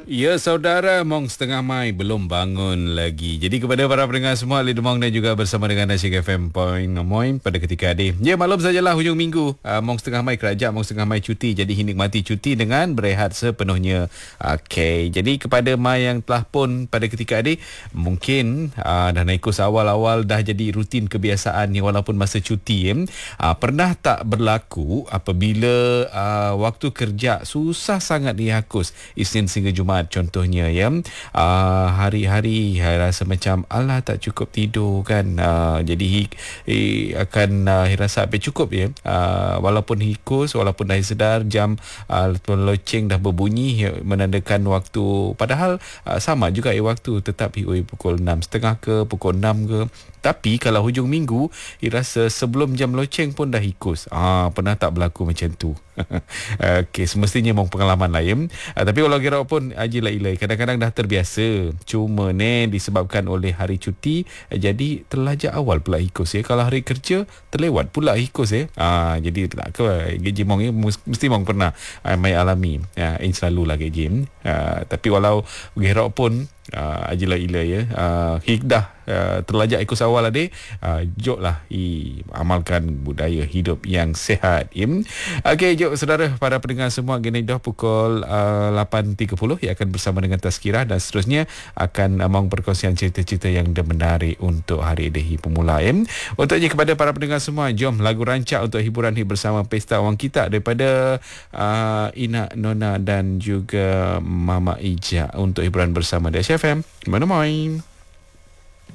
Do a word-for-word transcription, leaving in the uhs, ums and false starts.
Ya, saudara, Mong setengah Mai belum bangun lagi. Jadi kepada para pendengar semua, Ali Demong dan juga bersama dengan Nasyik F M Point Moin pada ketika ini. Ya, maklum sajalah hujung minggu. Uh, Mong setengah Mai kerajaan, Mong setengah Mai cuti. Jadi nikmati cuti dengan berehat sepenuhnya. Okey, jadi kepada Mai yang telah pun pada ketika ini, mungkin uh, dah naik kos awal-awal dah jadi rutin kebiasaan ni walaupun masa cuti. Eh. Uh, pernah tak berlaku apabila uh, waktu kerja susah sangat dihakos Isnin sehingga Jumaat contohnya ya, uh, hari-hari rasa macam alah tak cukup tidur kan, uh, jadi eh, akan uh, rasa habis cukup ya, uh, walaupun hikos, walaupun dah sedar jam uh, loceng dah berbunyi menandakan waktu, padahal uh, sama juga ya waktu, tetap oi pukul enam tiga puluh ke pukul enam ke. Tapi kalau hujung minggu, rasa sebelum jam loceng pun dah hikos. Ah, pernah tak berlaku macam tu? Okey, semestinya memang pengalaman lain. Ah, tapi kalau kira pun ajilah ilai, kadang-kadang dah terbiasa. Cuma ni disebabkan oleh hari cuti, eh, jadi terlajak awal pula hikos ya. Kalau hari kerja terlewat pula hikos ya. Ah, jadi tak ke gaji mong ya, mesti mong pernah ah, mai alami. Ya, ini selalulah gaji. Ah, tapi walau kira pun Uh, ajilah ila ya, uh, hikdah uh, terlajak ikut awal adik, uh, jok lah i, amalkan budaya hidup yang sehat. Im. Okey, jok saudara para pendengar semua, gini dah pukul uh, lapan tiga puluh yang akan bersama dengan Tazkirah dan seterusnya akan among perkongsian cerita-cerita yang menarik untuk hari Dehi Pemula. Im. Untuknya kepada para pendengar semua, jom lagu rancak untuk hiburan ni bersama Pesta Wang Kita daripada uh, Ina Nona dan juga Mama Ija untuk hiburan bersama Dash F M. Mana main?